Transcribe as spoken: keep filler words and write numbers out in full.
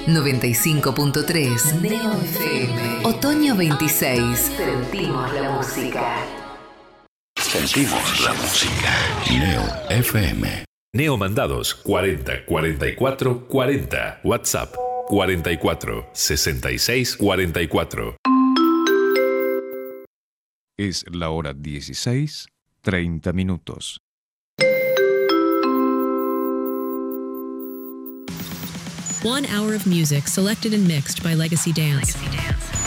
noventa y cinco punto tres Neo F M. Otoño veintiséis. Sentimos la música. Sentimos la música. Neo F M. Neo Mandados cuarenta cuarenta y cuatro cuarenta. WhatsApp cuarenta y cuatro sesenta y seis cuarenta y cuatro. Es la hora dieciséis, treinta minutos. One hour of music selected and mixed by Legacy Dance. Legacy Dance.